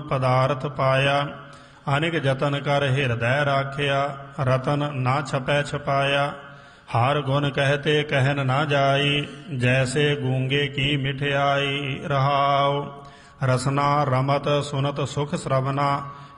ਪਦਾਰਥ ਪਾਇਆ। ਅਨੇਕ ਜਤਨ ਕਰ ਹਿਰਦੈ ਰਾਖਿਆ, ਰਤਨ ਨਾ ਛਪੈ ਛਪਾਇਆ। ਹਰ ਗੁਣ ਕਹਤੇ ਕਹਿਨ ਨਾ ਜਾਈ, ਜੈਸੇ ਗੂੰਗੇ ਕੀ ਮਿਠਿਆਈ। ਰਹਾਉ ਰਸਨਾ ਰਮਤ ਸੁਨਤ ਸੁਖ ਸਰਵਨਾ,